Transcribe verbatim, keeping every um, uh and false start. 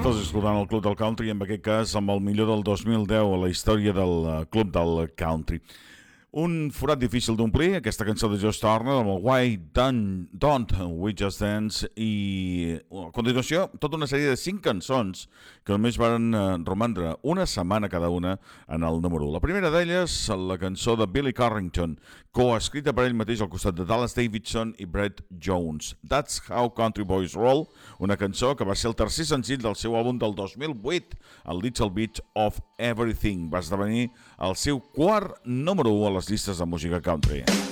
Estàs escoltant el Club del Country, en aquest cas amb el millor del dos mil deu a la història del eh, Club del Country. Un forat difícil d'omplir, aquesta cançó de Josh Turner amb el Why Don't, Don't We Just Dance, i a continuació tota una sèrie de cinc cançons que només van eh, romandre una setmana cada una en el número u. La primera d'elles, la cançó de Billy Carrington, coescrita per ell mateix al costat de Dallas Davidson i Brett Jones. That's How Country Boys Roll, una cançó que va ser el tercer senzill del seu àlbum del dos mil vuit, el Little Bit of Everything. Va esdevenir el seu quart número u a les llistes de música country.